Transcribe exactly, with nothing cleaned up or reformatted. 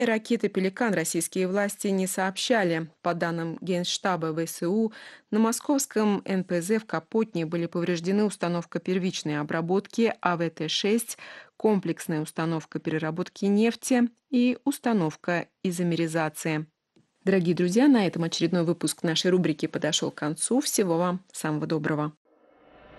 Ракеты «Пеликан» российские власти не сообщали. По данным Генштаба ВСУ, на московском эн пэ зэ в Капотне были повреждены установка первичной обработки а вэ тэ шесть, комплексная установка переработки нефти и установка изомеризации. Дорогие друзья, на этом очередной выпуск нашей рубрики подошел к концу. Всего вам самого доброго.